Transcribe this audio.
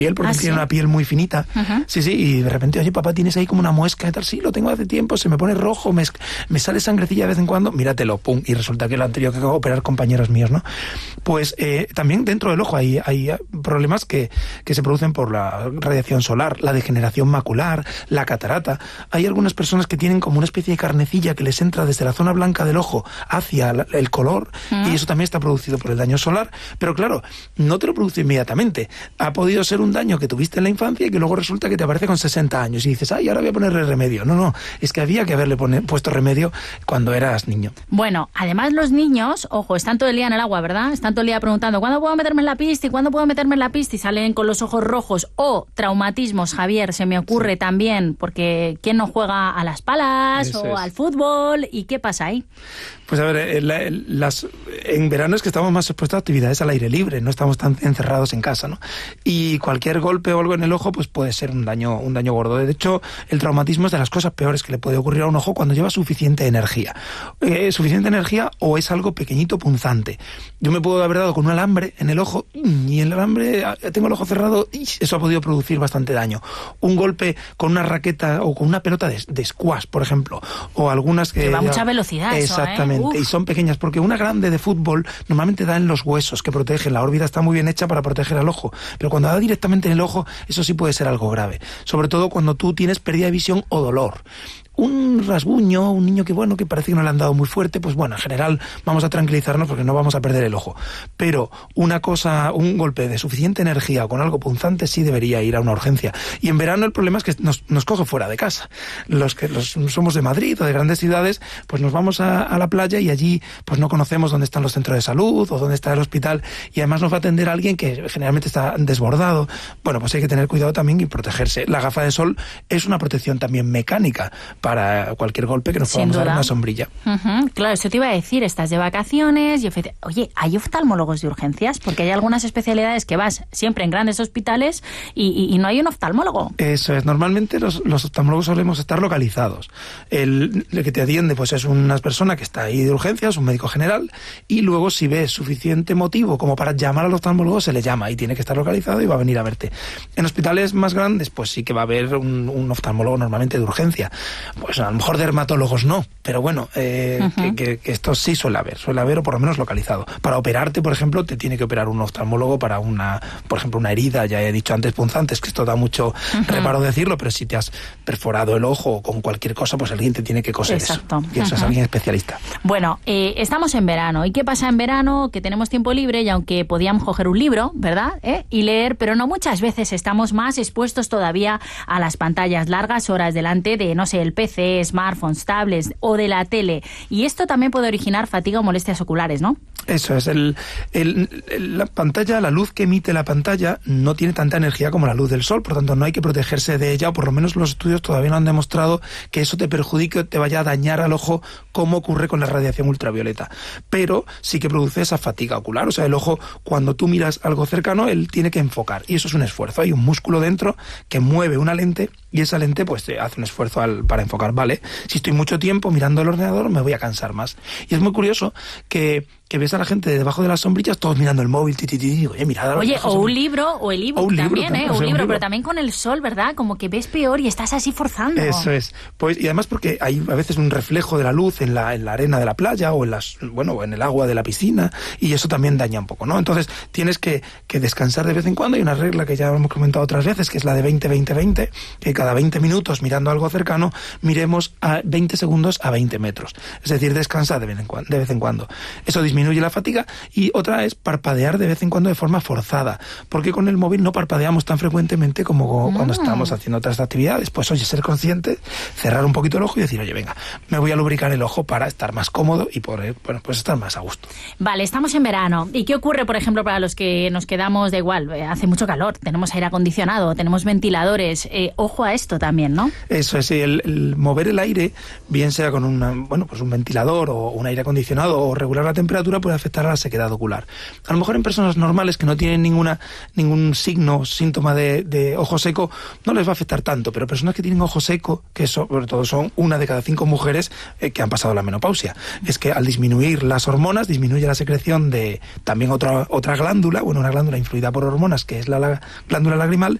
porque tiene una piel muy finita. Sí, y de repente, oye, papá, tienes ahí como una muesca y tal. Sí, lo tengo hace tiempo, se me pone rojo, me sale sangrecilla de vez en cuando, míratelo, pum, y resulta que lo han tenido que operar compañeros míos, ¿no? Pues también dentro del ojo hay problemas que se producen por la radiación solar, la degeneración macular, la catarata. Hay algunas personas que tienen como una especie de carnecilla que les entra desde la zona blanca del ojo hacia el color, y eso también está producido por el daño solar, pero claro, no te lo produce inmediatamente. Ha podido ser un daño que tuviste en la infancia y que luego resulta que te aparece con 60 años y dices, ay, ahora voy a ponerle remedio. No, es que había que haberle puesto remedio cuando eras niño. Bueno, además los niños, ojo, están todo el día en el agua, ¿verdad? Están todo el día preguntando, ¿cuándo puedo meterme en la pista? ¿Y cuándo puedo meterme en la pista? Y salen con los ojos rojos. O traumatismos, Javier, se me ocurre también, porque ¿quién no juega a las palas al fútbol? ¿Y qué pasa ahí? Pues a ver, en verano es que estamos más expuestos a actividades al aire libre, no estamos tan encerrados en casa, ¿no? Y cualquier golpe o algo en el ojo pues puede ser un daño gordo. De hecho, el traumatismo es de las cosas peores que le puede ocurrir a un ojo cuando lleva suficiente energía. Suficiente energía o es algo pequeñito, punzante. Yo me puedo haber dado con un alambre en el ojo y el alambre, tengo el ojo cerrado, y eso ha podido producir bastante daño. Un golpe con una raqueta o con una pelota de squash, por ejemplo, o algunas que... va a mucha velocidad. Exactamente. Y son pequeñas, porque una grande de fútbol normalmente da en los huesos que protegen. La órbita está muy bien hecha para proteger al ojo, pero cuando da directamente en el ojo, eso sí puede ser algo grave. Sobre todo cuando tú tienes pérdida de visión o dolor. Un rasguño, un niño que parece que no le han dado muy fuerte, pues bueno, en general vamos a tranquilizarnos porque no vamos a perder el ojo. Pero un golpe de suficiente energía o con algo punzante sí debería ir a una urgencia. Y en verano el problema es que nos coge fuera de casa. Los que somos de Madrid o de grandes ciudades, pues nos vamos a la playa y allí pues no conocemos dónde están los centros de salud o dónde está el hospital, y además nos va a atender alguien que generalmente está desbordado. Bueno, pues hay que tener cuidado también y protegerse. La gafa de sol es una protección también mecánica para cualquier golpe que nos podamos dar una sombrilla. Claro, eso te iba a decir, estás de vacaciones y oye, ¿hay oftalmólogos de urgencias? Porque hay algunas especialidades que vas siempre en grandes hospitales y no hay un oftalmólogo. Eso es, normalmente los oftalmólogos solemos estar localizados. El que te atiende pues es una persona que está ahí de urgencias, un médico general, y luego si ves suficiente motivo como para llamar al oftalmólogo, se le llama y tiene que estar localizado y va a venir a verte. En hospitales más grandes pues sí que va a haber un oftalmólogo normalmente de urgencia. Pues a lo mejor dermatólogos no, pero bueno, que esto sí suele haber o por lo menos localizado. Para operarte, por ejemplo, te tiene que operar un oftalmólogo para por ejemplo, una herida, ya he dicho antes punzantes, que esto da mucho reparo decirlo, pero si te has perforado el ojo con cualquier cosa, pues alguien te tiene que coser. Exacto. Eso. Y eso es alguien especialista. Bueno, estamos en verano. ¿Y qué pasa en verano? Que tenemos tiempo libre y aunque podíamos coger un libro, ¿verdad? Y leer, pero no muchas veces estamos más expuestos todavía a las pantallas largas horas delante de, no sé, el PC, smartphones, tablets o de la tele. Y esto también puede originar fatiga o molestias oculares, ¿no? Eso es. La pantalla, la luz que emite la pantalla no tiene tanta energía como la luz del sol, por tanto no hay que protegerse de ella, o por lo menos los estudios todavía no han demostrado que eso te perjudique o te vaya a dañar al ojo como ocurre con la radiación ultravioleta. Pero sí que produce esa fatiga ocular, o sea, el ojo cuando tú miras algo cercano, él tiene que enfocar y eso es un esfuerzo. Hay un músculo dentro que mueve una lente y esa lente pues hace un esfuerzo para enfocar, ¿vale? Si estoy mucho tiempo mirando el ordenador me voy a cansar más. Y es muy curioso que ves a la gente debajo de las sombrillas todos mirando el móvil, oye, mirad. Oye, o un libro, o el ebook también, ¿eh? Un libro, pero también con el sol, ¿verdad? Como que ves peor y estás así forzando. Eso es. Pues, y además porque hay a veces un reflejo de la luz en la arena de la playa o en el agua de la piscina, y eso también daña un poco, ¿no? Entonces tienes que descansar de vez en cuando. Hay una regla que ya hemos comentado otras veces, que es la de 20-20-20, que cada 20 minutos mirando algo cercano, miremos a 20 segundos a 20 metros. Es decir, descansar de vez en cuando. Eso disminuye la fatiga. Y otra es parpadear de vez en cuando de forma forzada, porque con el móvil no parpadeamos tan frecuentemente como cuando estamos haciendo otras actividades. Pues oye, ser consciente, cerrar un poquito el ojo y decir, oye, venga, me voy a lubricar el ojo para estar más cómodo y poder, pues estar más a gusto. Vale, estamos en verano. ¿Y qué ocurre, por ejemplo, para los que nos quedamos da igual? Hace mucho calor, tenemos aire acondicionado, tenemos ventiladores. Ojo a esto también, ¿no? Eso es, sí, el mover el aire, bien sea con un ventilador o un aire acondicionado o regular la temperatura, puede afectar a la sequedad ocular. A lo mejor en personas normales que no tienen ningún síntoma de ojo seco, no les va a afectar tanto, pero personas que tienen ojo seco, que sobre todo son 1 de cada 5 mujeres que han pasado la menopausia, es que al disminuir las hormonas, disminuye la secreción de también otra glándula, una glándula influida por hormonas, que es la glándula lagrimal,